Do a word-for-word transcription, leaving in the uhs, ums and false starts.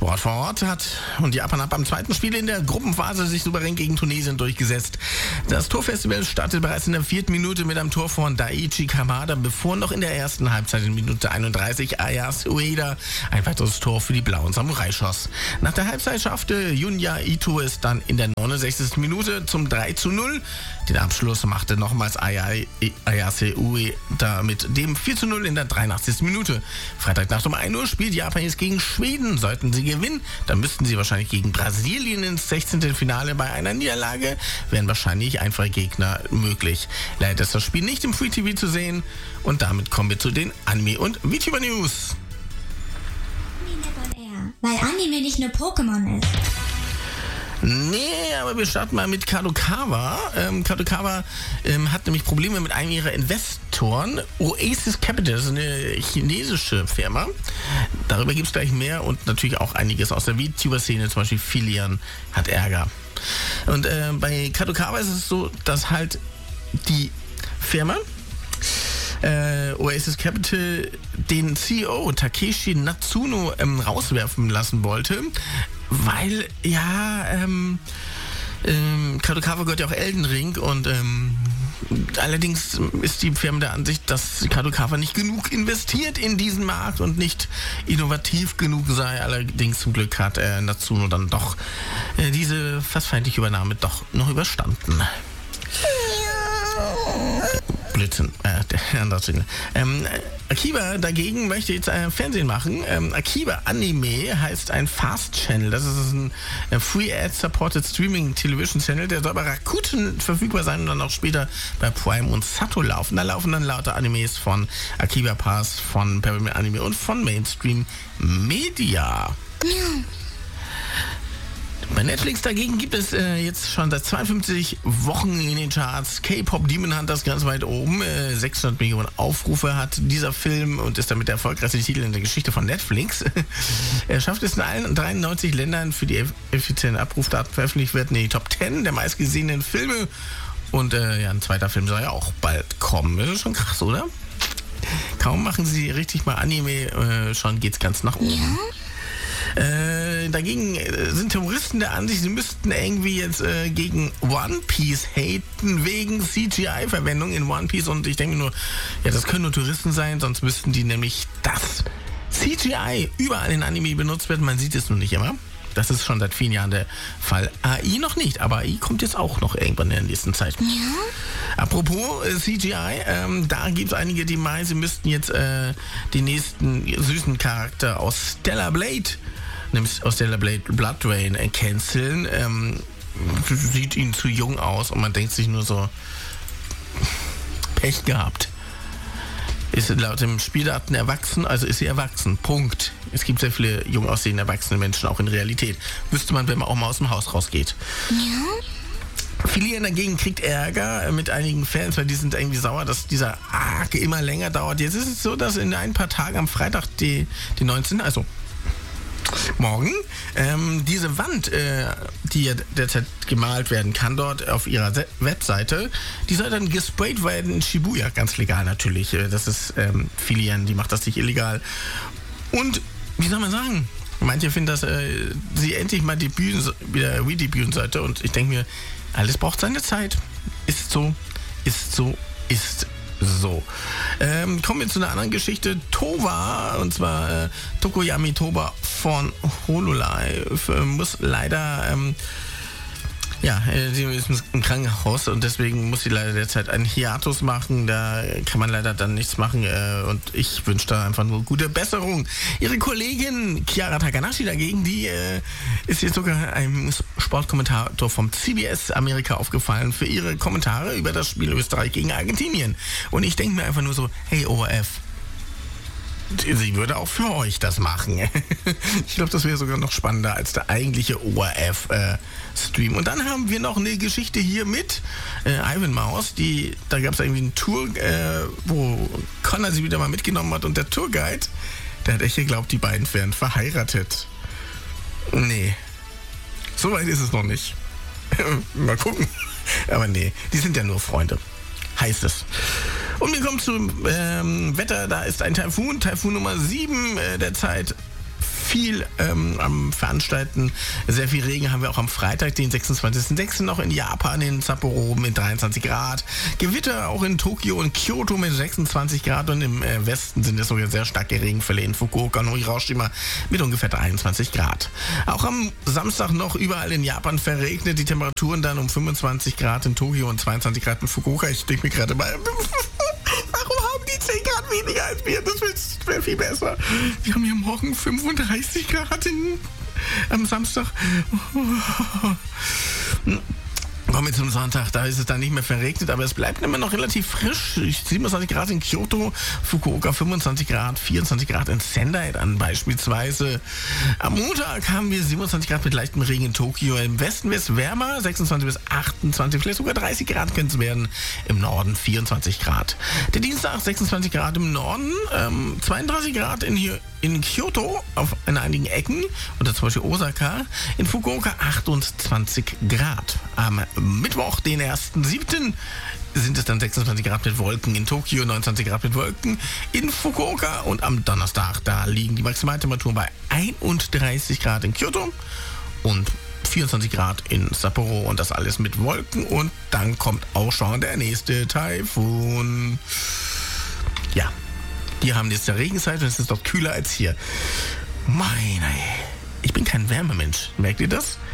Sport vor Ort hat und Japan hat beim zweiten Spiel in der Gruppenphase sich souverän gegen Tunesien durchgesetzt. Das Torfestival startete bereits in der vierten Minute mit einem Tor von Daichi Kamada, bevor noch in der ersten Halbzeit in Minute einunddreißig Ayase Ueda ein weiteres Tor für die blauen Samurai schoss. Nach der Halbzeit schaffte Junya Ito es dann in der neunundsechzigsten Minute zum drei zu null. Den Abschluss machte nochmals Ayase Ueda mit dem vier zu null in der dreiundachtzigsten Minute. Freitagnacht um ein Uhr spielt Japan jetzt gegen Schweden. Sollten sie gewinnen, dann müssten sie wahrscheinlich gegen Brasilien ins sechzehnten Finale. Bei einer Niederlage wären wahrscheinlich einfache Gegner möglich. Leider ist das Spiel nicht im Free T V zu sehen. Und damit kommen wir zu den Anime- und VTuber News. Weil Anime nicht nur Pokémon ist. Nee, aber wir starten mal mit Kadokawa. Ähm, Kadokawa ähm, hat nämlich Probleme mit einem ihrer Investoren. Oasis Capital, das ist eine chinesische Firma. Darüber gibt es gleich mehr und natürlich auch einiges aus der VTuber-Szene, zum Beispiel Filian hat Ärger. Und äh, bei Kadokawa ist es so, dass halt die Firma Äh, Oasis Capital den C E O Takeshi Natsuno ähm, rauswerfen lassen wollte, weil, ja, ähm, ähm, Kadokawa gehört ja auch Elden Ring und ähm, allerdings ist die Firma der Ansicht, dass Kadokawa nicht genug investiert in diesen Markt und nicht innovativ genug sei. Allerdings zum Glück hat äh, Natsuno dann doch äh, diese fast feindliche Übernahme doch noch überstanden. Blödsinn, äh, der andere ähm, Akiba dagegen möchte jetzt äh, Fernsehen machen. Ähm, Akiba Anime heißt ein Fast Channel. Das ist ein äh, Free Ad Supported Streaming Television Channel. Der soll bei Rakuten verfügbar sein und dann auch später bei Prime und Sato laufen. Da laufen dann lauter Animes von Akiba Pass, von Paramount Anime und von Mainstream Media. Ja. Bei Netflix dagegen gibt es äh, jetzt schon seit zweiundfünfzig Wochen in den Charts K-Pop Demon Hunters ganz weit oben. Äh, sechshundert Millionen Aufrufe hat dieser Film und ist damit der erfolgreichste Titel in der Geschichte von Netflix. Er schafft es in allen dreiundneunzig Ländern, für die effizienten Abrufdaten veröffentlicht werden, in die Top zehn der meistgesehenen Filme. Und äh, ja, ein zweiter Film soll ja auch bald kommen. Das ist schon krass, oder? Kaum machen sie richtig mal Anime, äh, schon geht's ganz nach oben. Ja. Äh, dagegen äh, sind Terroristen der Ansicht, sie müssten irgendwie jetzt äh, gegen One Piece haten wegen C G I-Verwendung in One Piece und ich denke nur, ja, das können nur Touristen sein, sonst müssten die nämlich das C G I überall in Anime benutzt werden. Man sieht es nur nicht immer. Das ist schon seit vielen Jahren der Fall. A I noch nicht, aber A I kommt jetzt auch noch irgendwann in der nächsten Zeit. Ja. Apropos äh, C G I, ähm, da gibt es einige, die meinen, sie müssten jetzt äh, den nächsten süßen Charakter aus Stellar Blade, nämlich aus Stellar Blade Blood Rain, äh, canceln. Ähm, sieht ihnen zu jung aus und man denkt sich nur so, Pech gehabt. Ist laut dem Spieldaten erwachsen, also ist sie erwachsen. Punkt. Es gibt sehr viele jung aussehende erwachsene Menschen auch in Realität. Wüsste man, wenn man auch mal aus dem Haus rausgeht. Ja. Filian dagegen kriegt Ärger mit einigen Fans, weil die sind irgendwie sauer, dass dieser Arc immer länger dauert. Jetzt ist es so, dass in ein paar Tagen am Freitag, die, die neunzehnten, also morgen, ähm, diese Wand, äh, die ja derzeit gemalt werden kann, dort auf ihrer Se- Webseite, die soll dann gesprayt werden in Shibuya, ganz legal natürlich. Das ist ähm, Filian, die macht das nicht illegal. Und, wie soll man sagen, manche finden, dass äh, sie endlich mal debüten, wieder redebüten sollte und ich denke mir, alles braucht seine Zeit. Ist so, ist so, ist so. Ähm, kommen wir zu einer anderen Geschichte. Towa, und zwar äh, Tokoyami Toba von Hololive, äh, muss leider ähm, ja, sie ist im Krankenhaus und deswegen muss sie leider derzeit einen Hiatus machen. Da kann man leider dann nichts machen äh, und ich wünsche da einfach nur gute Besserung. Ihre Kollegin Chiara Takanashi dagegen, die äh, ist jetzt sogar einem Sportkommentator vom C B S Amerika aufgefallen für ihre Kommentare über das Spiel Österreich gegen Argentinien. Und ich denke mir einfach nur so, hey O R F, sie würde auch für euch das machen. Ich glaube, das wäre sogar noch spannender als der eigentliche O R F-Stream. Äh, und dann haben wir noch eine Geschichte hier mit äh, Ivan Maus. Die, da gab es irgendwie eine Tour, äh, wo Connor sie wieder mal mitgenommen hat. Und der Tourguide, der hat echt geglaubt, die beiden wären verheiratet. Nee, so weit ist es noch nicht. Mal gucken. Aber nee, die sind ja nur Freunde. Heißt es. Und wir kommen zum ähm, Wetter. Da ist ein Taifun, Taifun Nummer sieben äh, derzeit viel ähm, am Veranstalten. Sehr viel Regen haben wir auch am Freitag, den sechsundzwanzigsten sechsten noch in Japan, in Sapporo mit dreiundzwanzig Grad. Gewitter auch in Tokio und Kyoto mit sechsundzwanzig Grad und im äh, Westen sind es sogar sehr starke Regenfälle in Fukuoka und Hiroshima mit ungefähr dreiundzwanzig Grad. Auch am Samstag noch überall in Japan verregnet, die Temperaturen dann um fünfundzwanzig Grad in Tokio und zweiundzwanzig Grad in Fukuoka. Ich denke mir gerade mal, warum haben die zehn Grad weniger als wir? Das wäre viel besser. Wir haben hier morgen fünfunddreißig Grad in, am Samstag. Kommen wir zum Sonntag, da ist es dann nicht mehr verregnet, aber es bleibt immer noch relativ frisch. siebenundzwanzig Grad in Kyoto, Fukuoka fünfundzwanzig Grad, vierundzwanzig Grad in Sendai dann beispielsweise. Am Montag haben wir siebenundzwanzig Grad mit leichtem Regen in Tokio. Im Westen wird es wärmer, sechsundzwanzig bis achtundzwanzig, vielleicht sogar dreißig Grad können es werden. Im Norden vierundzwanzig Grad. Der Dienstag sechsundzwanzig Grad im Norden, ähm, zweiunddreißig Grad in, hier, in Kyoto auf in einigen Ecken, oder zum Beispiel Osaka. In Fukuoka achtundzwanzig Grad. Am Mittwoch, den ersten siebten sind es dann sechsundzwanzig Grad mit Wolken in Tokio, neunundzwanzig Grad mit Wolken in Fukuoka und am Donnerstag, da liegen die Maximaltemperaturen bei einunddreißig Grad in Kyoto und vierundzwanzig Grad in Sapporo und das alles mit Wolken und dann kommt auch schon der nächste Taifun. Ja, hier haben wir jetzt der Regenzeit und es ist dort kühler als hier. Meine, ich bin kein Wärmemensch, merkt ihr das?